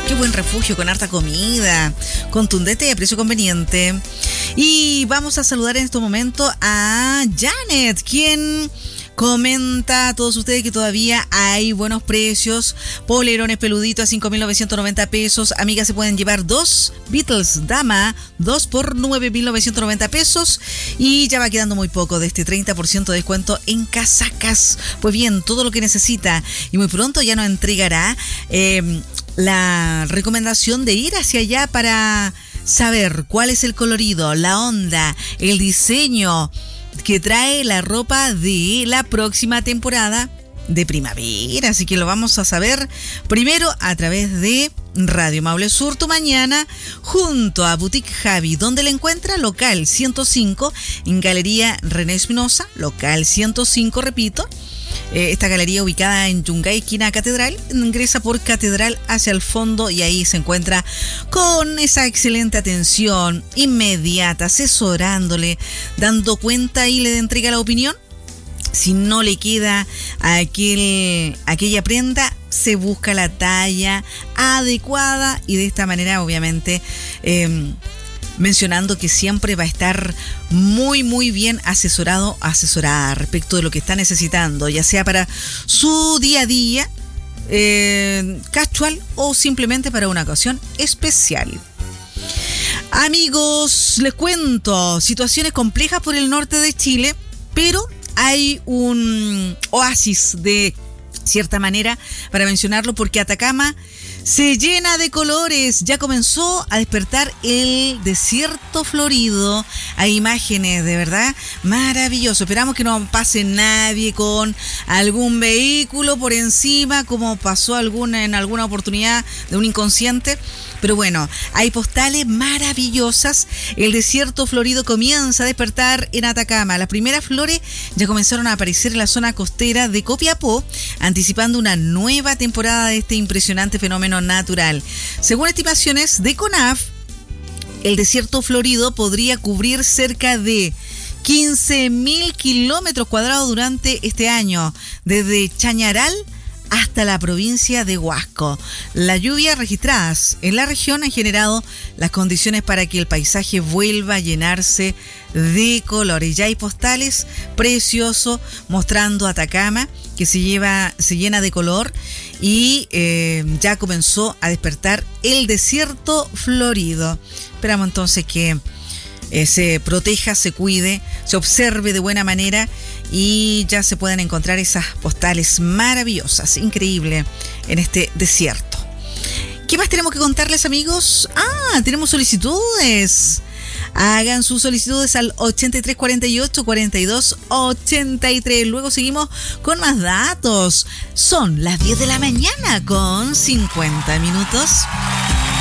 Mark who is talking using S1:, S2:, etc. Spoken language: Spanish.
S1: Qué buen refugio con harta comida, contundente y a precio conveniente. Y vamos a saludar en este momento a Janet, quien comenta a todos ustedes que todavía hay buenos precios. Polerones peluditos a 5.990 pesos. Amigas, se pueden llevar 2 Beatles Dama, 2 por 9.990 pesos. Y ya va quedando muy poco de este 30% de descuento en casacas. Pues bien, todo lo que necesita. Y muy pronto ya nos entregará la recomendación de ir hacia allá para saber cuál es el colorido, la onda, el diseño que trae la ropa de la próxima temporada de primavera. Así que lo vamos a saber primero a través de Radio Maule Sur tu mañana, junto a Boutique Javi, donde la encuentra local 105 en Galería René Espinosa, local 105, repito. Esta galería ubicada en Yungay, esquina Catedral, ingresa por Catedral hacia el fondo y ahí se encuentra con esa excelente atención inmediata, asesorándole, dando cuenta y le entrega la opinión. Si no le queda aquella prenda, se busca la talla adecuada y de esta manera obviamente mencionando que siempre va a estar muy bien asesorada respecto de lo que está necesitando, ya sea para su día a día, casual o simplemente para una ocasión especial. Amigos, les cuento, situaciones complejas por el norte de Chile, pero hay un oasis de cierta manera para mencionarlo, porque Atacama se llena de colores. Ya comenzó a despertar el desierto florido. Hay imágenes de verdad maravilloso. Esperamos que no pase nadie con algún vehículo por encima, como pasó en alguna oportunidad de un inconsciente. Pero bueno, hay postales maravillosas. El desierto florido comienza a despertar en Atacama. Las primeras flores ya comenzaron a aparecer en la zona costera de Copiapó, anticipando una nueva temporada de este impresionante fenómeno natural. Según estimaciones de CONAF, el desierto florido podría cubrir cerca de 15.000 kilómetros cuadrados durante este año, desde Chañaral hasta la provincia de Huasco. Las lluvias registradas en la región han generado las condiciones para que el paisaje vuelva a llenarse de colores. Ya hay postales preciosos mostrando Atacama, que se llena de color, y ya comenzó a despertar el desierto florido. Esperamos entonces que se proteja, se cuide, se observe de buena manera y ya se pueden encontrar esas postales maravillosas, increíble, en este desierto. ¿Qué más tenemos que contarles, amigos? Tenemos solicitudes. Hagan sus solicitudes al 8348-4283. Luego seguimos con más datos. Son las 10 de la mañana con 50 minutos.